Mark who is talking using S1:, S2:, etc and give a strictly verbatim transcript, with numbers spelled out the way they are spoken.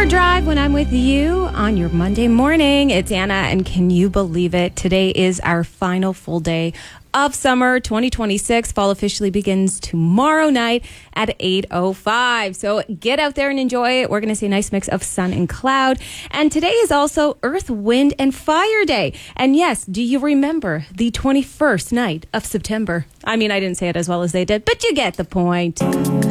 S1: Drive when I'm with you on your Monday morning. It's Anna, and can you believe it? Today is our final full day of summer twenty twenty-six. Fall officially begins tomorrow night at eight oh five. So get out there and enjoy it. We're going to see a nice mix of sun and cloud. And today is also Earth, Wind, and Fire Day. And yes, do you remember the twenty-first night of September? I mean, I didn't say it as well as they did, but you get the point.